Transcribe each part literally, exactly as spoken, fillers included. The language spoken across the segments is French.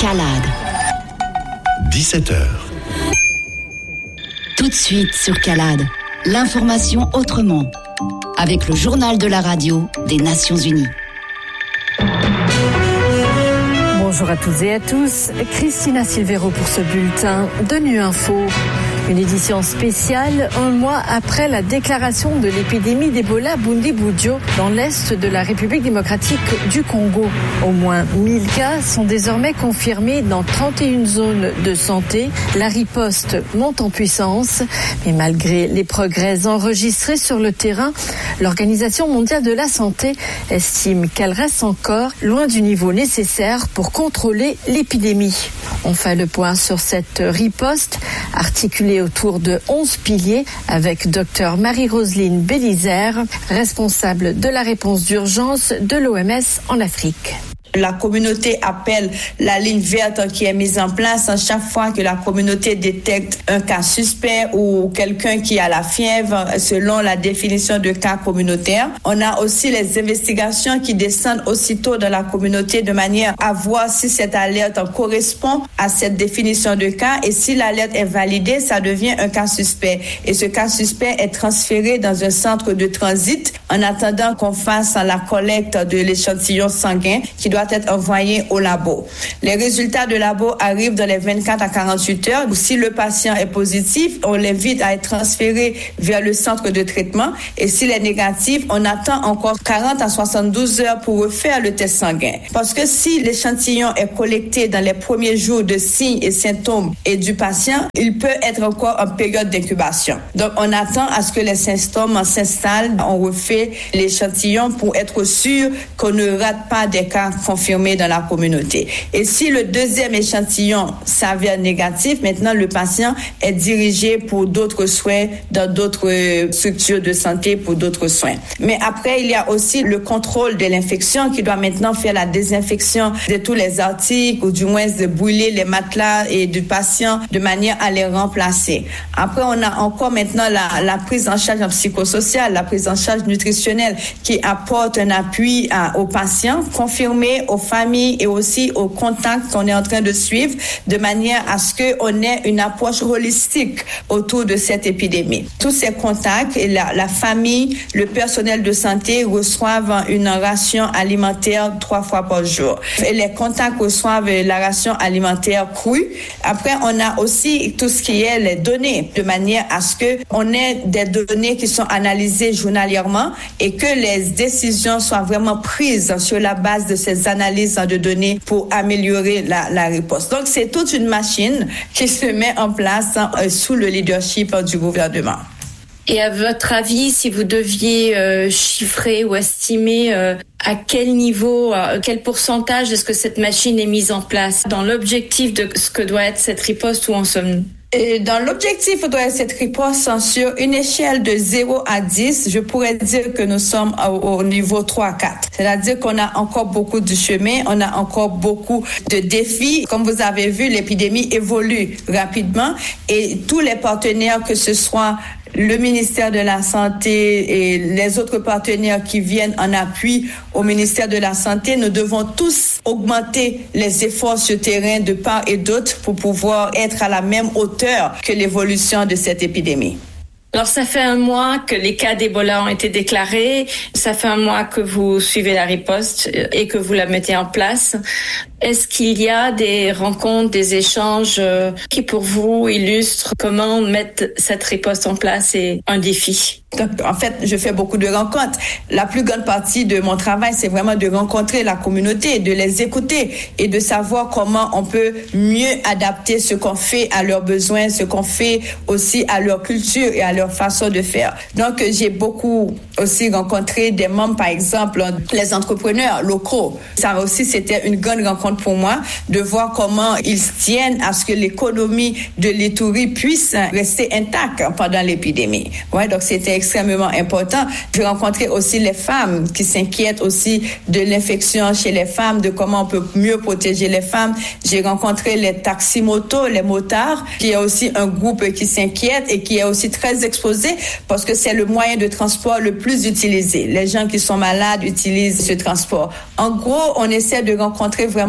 CALAD. dix-sept heures. Tout de suite sur CALAD, l'information autrement, avec le journal de la radio des Nations Unies. Bonjour à toutes et à tous, Christina Silvero pour ce bulletin de Nu Info. Une édition spéciale un mois après la déclaration de l'épidémie d'Ebola à Bundibugyo dans l'est de la République démocratique du Congo. Au moins mille cas sont désormais confirmés dans trente et une zones de santé. La riposte monte en puissance, mais malgré les progrès enregistrés sur le terrain, l'Organisation mondiale de la santé estime qu'elle reste encore loin du niveau nécessaire pour contrôler l'épidémie. On fait le point sur cette riposte articulée autour de onze piliers avec Dr Marie-Roseline Bélizaire, responsable de la réponse d'urgence de l'O M S en Afrique. La communauté appelle la ligne verte qui est mise en place à chaque fois que la communauté détecte un cas suspect ou quelqu'un qui a la fièvre selon la définition de cas communautaire. On a aussi les investigations qui descendent aussitôt dans la communauté de manière à voir si cette alerte correspond à cette définition de cas et si l'alerte est validée, ça devient un cas suspect. Et ce cas suspect est transféré dans un centre de transit en attendant qu'on fasse la collecte de l'échantillon sanguin qui doit être envoyé au labo. Les résultats de labo arrivent dans les vingt-quatre à quarante-huit heures. Si le patient est positif, on l'invite à être transféré vers le centre de traitement et s'il est négatif, on attend encore quarante à soixante-douze heures pour refaire le test sanguin. Parce que si l'échantillon est collecté dans les premiers jours de signes et symptômes et du patient, il peut être encore en période d'incubation. Donc, on attend à ce que les symptômes s'installent. On refait l'échantillon pour être sûr qu'on ne rate pas des cas confirmés dans la communauté. Et si le deuxième échantillon s'avère négatif, maintenant le patient est dirigé pour d'autres soins dans d'autres structures de santé pour d'autres soins. Mais après, il y a aussi le contrôle de l'infection qui doit maintenant faire la désinfection de tous les articles ou du moins de brûler les matelas et du patient de manière à les remplacer. Après, on a encore maintenant la, la prise en charge psychosociale, la prise en charge nutritionnelle qui apporte un appui à, aux patients confirmé aux familles et aussi aux contacts qu'on est en train de suivre de manière à ce qu'on ait une approche holistique autour de cette épidémie. Tous ces contacts, et la, la famille, le personnel de santé reçoivent une ration alimentaire trois fois par jour. Et les contacts reçoivent la ration alimentaire crue. Après, on a aussi tout ce qui est les données de manière à ce qu'on ait des données qui sont analysées journalièrement et que les décisions soient vraiment prises sur la base de ces analyses de données pour améliorer la, la réponse. Donc, c'est toute une machine qui se met en place euh, sous le leadership euh, du gouvernement. Et à votre avis, si vous deviez euh, chiffrer ou estimer euh, à quel niveau, à quel pourcentage est-ce que cette machine est mise en place dans l'objectif de ce que doit être cette riposte, où en sommes-nous? Et dans l'objectif de cette riposte, sur une échelle de zéro à dix, je pourrais dire que nous sommes au, au niveau trois à quatre. C'est-à-dire qu'on a encore beaucoup de chemin, on a encore beaucoup de défis. Comme vous avez vu, l'épidémie évolue rapidement et tous les partenaires, que ce soit le ministère de la Santé et les autres partenaires qui viennent en appui au ministère de la Santé, nous devons tous augmenter les efforts sur terrain de part et d'autre pour pouvoir être à la même hauteur que l'évolution de cette épidémie. Alors, ça fait un mois que les cas d'Ebola ont été déclarés. Ça fait un mois que vous suivez la riposte et que vous la mettez en place. Est-ce qu'il y a des rencontres, des échanges qui, pour vous, illustrent comment mettre cette riposte en place est un défi? En fait, je fais beaucoup de rencontres. La plus grande partie de mon travail, c'est vraiment de rencontrer la communauté, de les écouter et de savoir comment on peut mieux adapter ce qu'on fait à leurs besoins, ce qu'on fait aussi à leur culture et à leur façon de faire. Donc, j'ai beaucoup aussi rencontré des membres, par exemple, les entrepreneurs locaux. Ça aussi, c'était une grande rencontre pour moi de voir comment ils tiennent à ce que l'économie de l'Ituri puisse rester intacte pendant l'épidémie. Ouais, donc c'était extrêmement important. J'ai rencontré aussi les femmes qui s'inquiètent aussi de l'infection chez les femmes, de comment on peut mieux protéger les femmes. J'ai rencontré les taximotos, les motards, qui est aussi un groupe qui s'inquiète et qui est aussi très exposé parce que c'est le moyen de transport le plus utilisé. Les gens qui sont malades utilisent ce transport. En gros, on essaie de rencontrer vraiment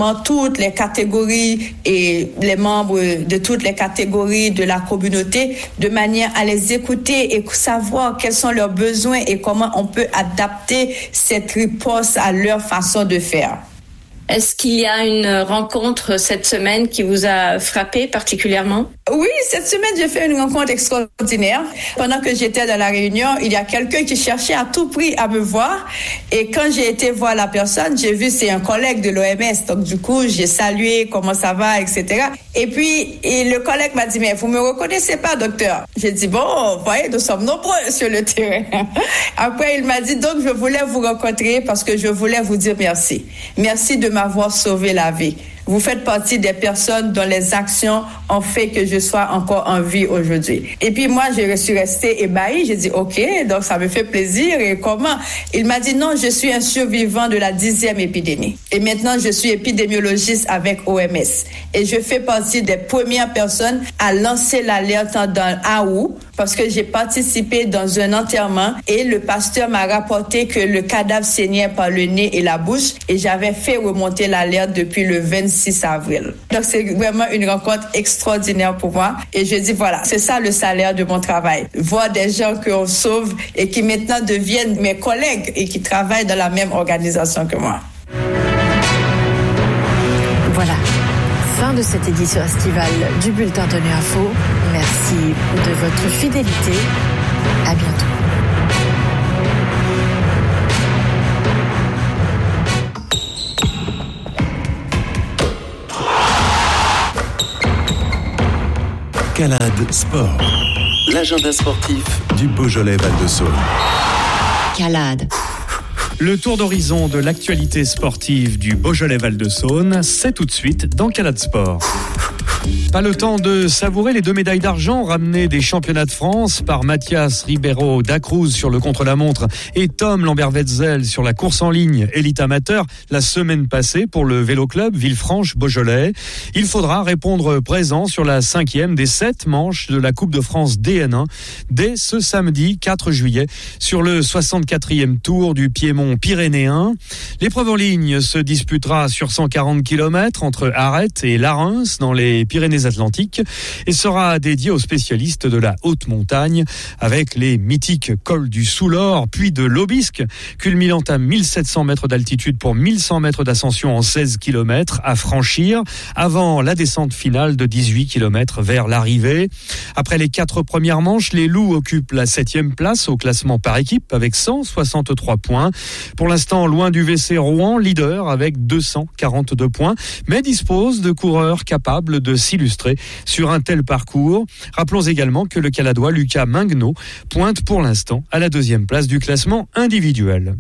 évidemment toutes les catégories et les membres de toutes les catégories de la communauté, de manière à les écouter et savoir quels sont leurs besoins et comment on peut adapter cette riposte à leur façon de faire. Est-ce qu'il y a une rencontre cette semaine qui vous a frappé particulièrement? Oui, cette semaine, j'ai fait une rencontre extraordinaire. Pendant que j'étais dans la réunion, il y a quelqu'un qui cherchait à tout prix à me voir. Et quand j'ai été voir la personne, j'ai vu c'est un collègue de l'O M S. Donc du coup, j'ai salué, comment ça va, et cetera. Et puis, et le collègue m'a dit, mais vous me reconnaissez pas, docteur? J'ai dit, bon, vous voyez, nous sommes nombreux sur le terrain. Après, il m'a dit, donc je voulais vous rencontrer parce que je voulais vous dire merci. Merci de m'avoir sauvé la vie. Vous faites partie des personnes dont les actions ont fait que je sois encore en vie aujourd'hui. Et puis moi, je suis restée ébahie. J'ai dit, OK, donc ça me fait plaisir. Et comment? Il m'a dit, non, je suis un survivant de la dixième épidémie. Et maintenant, je suis épidémiologiste avec O M S. Et je fais partie des premières personnes à lancer l'alerte dans Aou parce que j'ai participé dans un enterrement et le pasteur m'a rapporté que le cadavre saignait par le nez et la bouche et j'avais fait remonter l'alerte depuis le vingt-six avril. Donc c'est vraiment une rencontre extraordinaire pour moi et je dis voilà, c'est ça le salaire de mon travail. Voir des gens qu'on sauve et qui maintenant deviennent mes collègues et qui travaillent dans la même organisation que moi. Voilà. Fin de cette édition estivale du Bulletin Tenu Info. Merci de votre fidélité. À bientôt. Calade Sport. L'agenda sportif du Beaujolais Val-de-Saône. Calade. Le tour d'horizon de l'actualité sportive du Beaujolais Val-de-Saône, c'est tout de suite dans Calade Sport. Pas le temps de savourer les deux médailles d'argent ramenées des championnats de France par Mathias Ribeiro Dacruz sur le contre-la-montre et Tom Lambert-Wetzel sur la course en ligne élite amateur la semaine passée pour le Vélo Club Villefranche-Beaujolais. Il faudra répondre présent sur la cinquième des sept manches de la Coupe de France D N un dès ce samedi quatre juillet sur le soixante-quatrième tour du Piémont pyrénéen. L'épreuve en ligne se disputera sur cent quarante kilomètres entre Arrête et Larens dans les Pyrénées-Atlantiques et sera dédié aux spécialistes de la haute montagne avec les mythiques cols du Soulor puis de l'Aubisque, culminant à mille sept cents mètres d'altitude pour mille cent mètres d'ascension en seize kilomètres à franchir avant la descente finale de dix-huit kilomètres vers l'arrivée. Après les quatre premières manches, les Loups occupent la septième place au classement par équipe avec cent soixante-trois points. Pour l'instant, loin du V C Rouen, leader avec deux cent quarante-deux points, mais dispose de coureurs capables de s'illustrer sur un tel parcours. Rappelons également que le Caladois Lucas Mingnaud pointe pour l'instant à la deuxième place du classement individuel.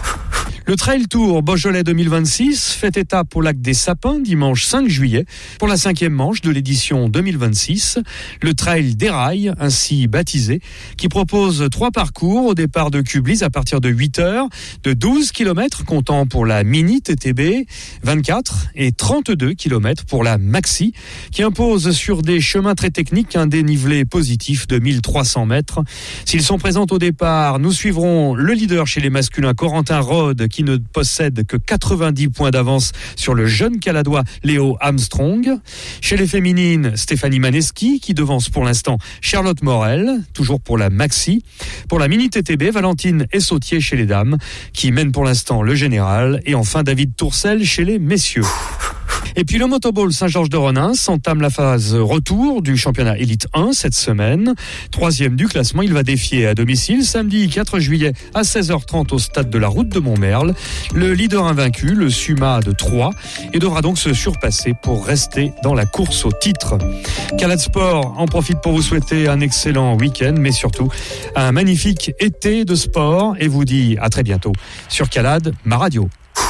Le Trail Tour Beaujolais deux mille vingt-six fait étape au lac des Sapins dimanche cinq juillet pour la cinquième manche de l'édition deux mille vingt-six. Le Trail des Rails, ainsi baptisé, qui propose trois parcours au départ de Cublis à partir de huit heures, de douze kilomètres comptant pour la Mini T T B, vingt-quatre et trente-deux kilomètres pour la Maxi, qui impose sur des chemins très techniques un dénivelé positif de mille trois cents mètres. S'ils sont présents au départ, nous suivrons le leader chez les masculins, Corentin Rode, qui ne possède que quatre-vingt-dix points d'avance sur le jeune Caladois Léo Armstrong. Chez les féminines, Stéphanie Maneschi, qui devance pour l'instant Charlotte Morel, toujours pour la Maxi. Pour la Mini T T B, Valentine Essautier chez les dames, qui mène pour l'instant le général. Et enfin, David Tourcel chez les messieurs. Et puis le Motoball Saint-Georges-de-Renins entame la phase retour du championnat Élite un cette semaine. Troisième du classement, il va défier à domicile samedi quatre juillet à seize heures trente au stade de la Route de Montmerle. Le leader invaincu, le Suma de Troyes, et devra donc se surpasser pour rester dans la course au titre. Calade Sport en profite pour vous souhaiter un excellent week-end, mais surtout un magnifique été de sport et vous dit à très bientôt sur Calade, ma radio.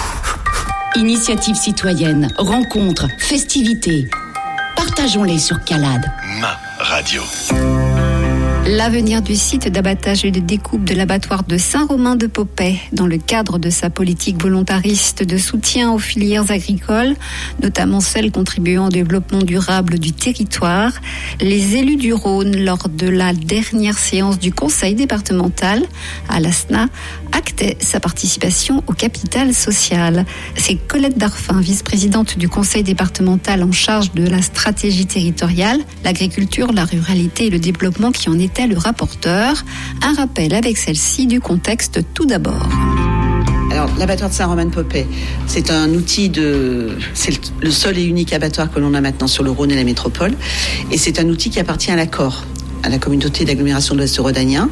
Initiatives citoyennes, rencontres, festivités. Partageons-les sur Calade. Ma radio. L'avenir du site d'abattage et de découpe de l'abattoir de Saint-Romain-de-Popay, dans le cadre de sa politique volontariste de soutien aux filières agricoles, notamment celles contribuant au développement durable du territoire, les élus du Rhône, lors de la dernière séance du conseil départemental à l'A S N A, actaient sa participation au capital social. C'est Colette Darfin, vice-présidente du conseil départemental en charge de la stratégie territoriale, l'agriculture, la ruralité et le développement, qui en était le rapporteur. Un rappel avec celle-ci du contexte tout d'abord. Alors, l'abattoir de Saint-Romain-de-Popay, c'est un outil de... C'est le seul et unique abattoir que l'on a maintenant sur le Rhône et la métropole. Et c'est un outil qui appartient à l'Accord, à la communauté d'agglomération de l'Ouest rhodanien.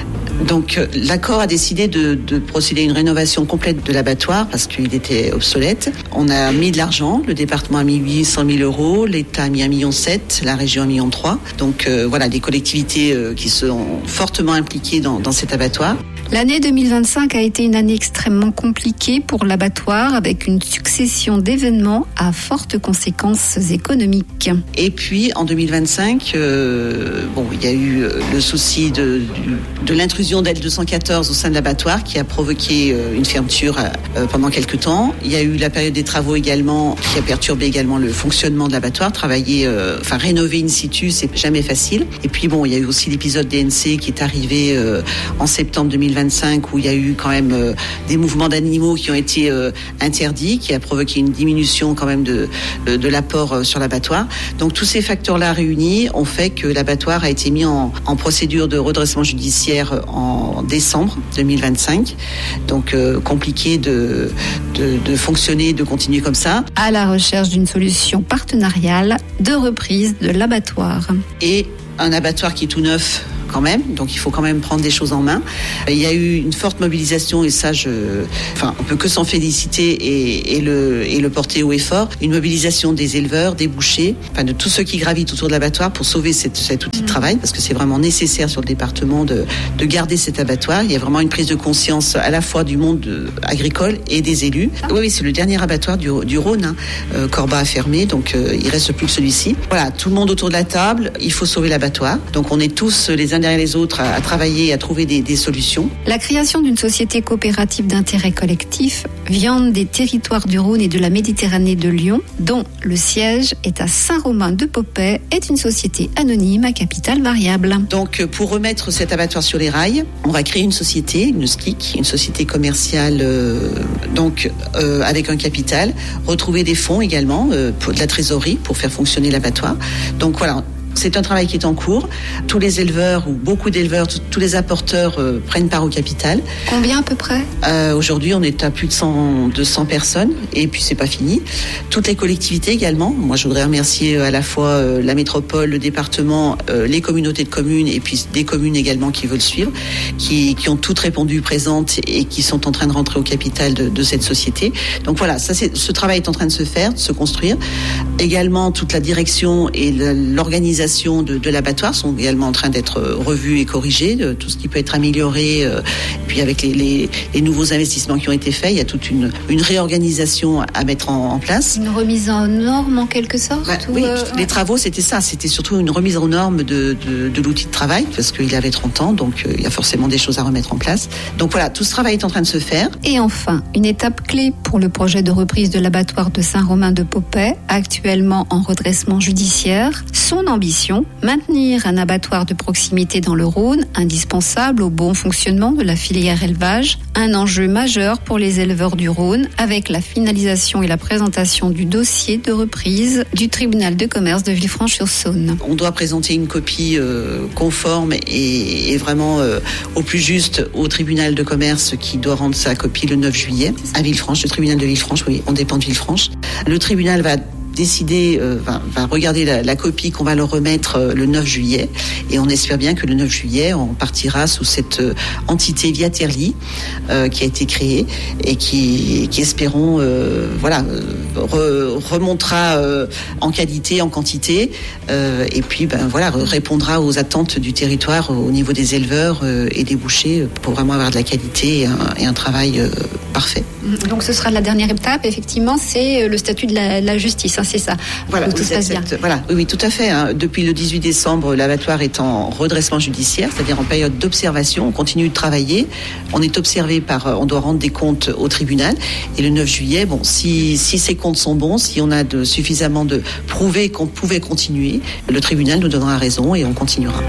Donc, l'Accord a décidé de, de procéder à une rénovation complète de l'abattoir parce qu'il était obsolète. On a mis de l'argent, le département a mis huit cent mille euros, l'État a mis un virgule sept million, la région un virgule trois million. Donc, euh, voilà, des collectivités euh, qui sont fortement impliquées dans, dans cet abattoir. L'année deux mille vingt-cinq a été une année extrêmement compliquée pour l'abattoir, avec une succession d'événements à fortes conséquences économiques. Et puis en deux mille vingt-cinq, euh, bon, il y a eu le souci de, de, de l'intrusion d'L deux cent quatorze au sein de l'abattoir qui a provoqué une fermeture euh, pendant quelques temps. Il y a eu la période des travaux également qui a perturbé également le fonctionnement de l'abattoir. Travailler, euh, enfin rénover in situ, c'est jamais facile. Et puis bon, il y a eu aussi l'épisode D N C qui est arrivé euh, en septembre deux mille vingt-cinq où il y a eu quand même euh, des mouvements d'animaux qui ont été euh, interdits, qui a provoqué une diminution quand même de, de, de l'apport euh, sur l'abattoir. Donc tous ces facteurs-là réunis ont fait que l'abattoir a été mis en, en procédure de redressement judiciaire en décembre deux mille vingt-cinq. Donc euh, compliqué de, de, de fonctionner, de continuer comme ça. À la recherche d'une solution partenariale de reprise de l'abattoir. Et un abattoir qui est tout neuf quand même, donc il faut quand même prendre des choses en main. Il y a eu une forte mobilisation et ça, je, enfin, on peut que s'en féliciter et, et, le, et le porter haut et fort. Une mobilisation des éleveurs, des bouchers, enfin de tous ceux qui gravitent autour de l'abattoir pour sauver cette, cet outil de travail, parce que c'est vraiment nécessaire sur le département de, de garder cet abattoir. Il y a vraiment une prise de conscience à la fois du monde agricole et des élus. Oui, oui, c'est le dernier abattoir du, du Rhône. Hein. Euh, Corba a fermé, donc euh, il reste plus que celui-ci. Voilà, tout le monde autour de la table, il faut sauver l'abattoir. Donc on est tous les uns derrière les autres à, à travailler, à trouver des, des solutions. La création d'une société coopérative d'intérêt collectif, Viande des territoires du Rhône et de la Méditerranée de Lyon, dont le siège est à Saint-Romain-de-Popay, est une société anonyme à capital variable. Donc pour remettre cet abattoir sur les rails, on va créer une société, une S C I C, une société commerciale euh, donc euh, avec un capital, retrouver des fonds également, euh, pour de la trésorerie pour faire fonctionner l'abattoir. Donc voilà. C'est un travail qui est en cours. Tous les éleveurs ou beaucoup d'éleveurs, tous les apporteurs euh, prennent part au capital. Combien à peu près ? euh, Aujourd'hui, on est à plus de cent, deux cents personnes et puis c'est pas fini. Toutes les collectivités également. Moi, je voudrais remercier à la fois euh, la métropole, le département, euh, les communautés de communes et puis des communes également qui veulent suivre, qui, qui ont toutes répondu présentes et qui sont en train de rentrer au capital de, de cette société. Donc voilà, ça, c'est, ce travail est en train de se faire, de se construire. Également, toute la direction et l'organisation De, de l'abattoir sont également en train d'être revus et corrigés, de tout ce qui peut être amélioré. Euh, puis avec les, les, les nouveaux investissements qui ont été faits, il y a toute une, une réorganisation à mettre en, en place. Une remise en norme en quelque sorte bah, ou Oui, euh, les ouais. travaux c'était ça, c'était surtout une remise en norme de, de, de l'outil de travail, parce qu'il avait trente ans, donc euh, il y a forcément des choses à remettre en place. Donc voilà, tout ce travail est en train de se faire. Et enfin, une étape clé pour le projet de reprise de l'abattoir de Saint-Romain-de-Popay, actuellement en redressement judiciaire, son ambition maintenir un abattoir de proximité dans le Rhône, indispensable au bon fonctionnement de la filière élevage, un enjeu majeur pour les éleveurs du Rhône, avec la finalisation et la présentation du dossier de reprise du tribunal de commerce de Villefranche-sur-Saône. On doit présenter une copie euh, conforme et, et vraiment euh, au plus juste au tribunal de commerce qui doit rendre sa copie le neuf juillet à Villefranche, le tribunal de Villefranche, oui, on dépend de Villefranche. Le tribunal va décider, euh, va, va regarder la, la copie qu'on va leur remettre euh, le neuf juillet et on espère bien que le neuf juillet on partira sous cette euh, entité Viaterli euh, qui a été créée et qui, qui espérons euh, voilà re, remontera euh, en qualité, en quantité euh, et puis ben voilà répondra aux attentes du territoire au niveau des éleveurs euh, et des bouchers pour vraiment avoir de la qualité et un, et un travail euh, parfait. Donc ce sera la dernière étape, effectivement, c'est le statut de la, la justice, hein, c'est ça. Voilà, tout oui, se passe bien. Voilà, oui, oui, tout à fait. Hein. Depuis le dix-huit décembre, l'abattoir est en redressement judiciaire, c'est-à-dire en période d'observation. On continue de travailler. On est observé par, on doit rendre des comptes au tribunal. Et le neuf juillet, bon, si, si ces comptes sont bons, si on a de, suffisamment de prouver qu'on pouvait continuer, le tribunal nous donnera raison et on continuera.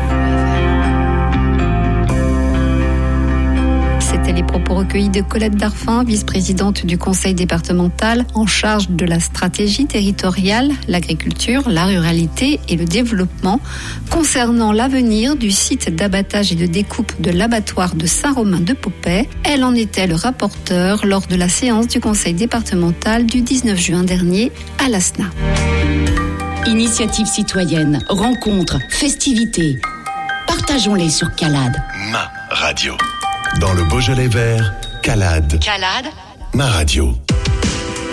C'était les propos recueillis de Colette Darphin, vice-présidente du conseil départemental en charge de la stratégie territoriale, l'agriculture, la ruralité et le développement concernant l'avenir du site d'abattage et de découpe de l'abattoir de Saint-Romain-de-Popey. Elle en était le rapporteur lors de la séance du conseil départemental du dix-neuf juin dernier à l'Asna. Initiatives citoyennes, rencontres, festivités. Partageons-les sur Calade. Ma radio. Dans le Beaujolais vert, Calade. Calade. Ma radio.